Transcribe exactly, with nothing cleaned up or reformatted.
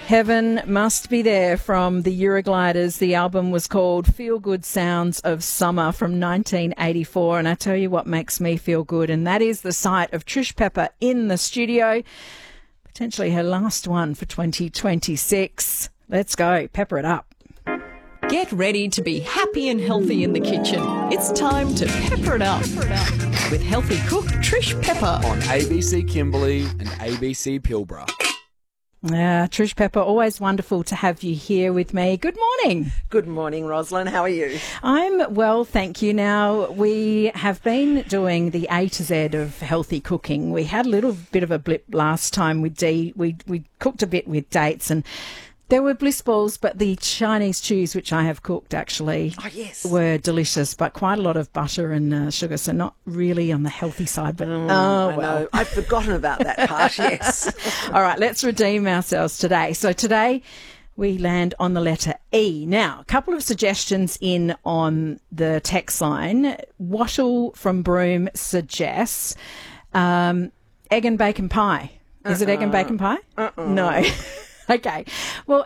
Heaven Must Be There from the Eurogliders. The album was called Feel Good Sounds of Summer from nineteen eighty-four. And I tell you what makes me feel good, and that is the sight of Trish Pepper in the studio. Potentially her last one for twenty twenty-six. Let's go. Pepper it up. Get ready to be happy and healthy in the kitchen. It's time to pepper it up, pepper it up. With healthy cook Trish Pepper on A B C Kimberley and A B C Pilbara. Yeah, Trish Pepper, always wonderful to have you here with me. Good morning. Good morning, Rosalind. How are you? I'm well, thank you. Now, we have been doing the A to Z of healthy cooking. We had a little bit of a blip last time with Dee. We, we cooked a bit with dates, and there were bliss balls, but the Chinese chews, which I have cooked actually, oh, yes. were delicious, but quite a lot of butter and uh, sugar, so not really on the healthy side. But mm, oh, I well. know. I've forgotten about that part, yes. All right, let's redeem ourselves today. So today we land on the letter E. Now, a couple of suggestions in on the text line. Wattle from Broome suggests um, egg and bacon pie. Is uh-uh. it egg and bacon pie? Uh-uh. No. Okay. Well,